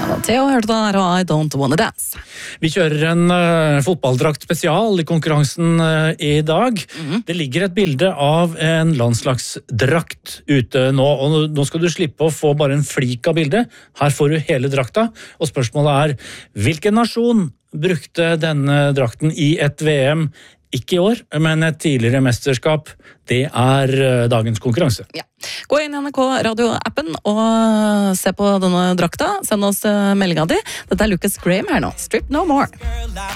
Theo hørte der, og I Don't Wanna Dance. Vi kjører en fotballdrakt spesial i konkurransen i dag. Det ligger et bilde av en landslagsdrakt ute nå, og nå skal du slippe å få bare en flik av bildet. Her får du hele drakta, og spørsmålet hvilken nasjon brukte denne drakten i et VM? Ikke i år, men et tidligere mesterskap. Det dagens konkurranse. Ja. Gå inn i NRK Radio-appen og se på denne drakta. Send oss meldinga di. Dette Lucas Graham her nå. Strip No More.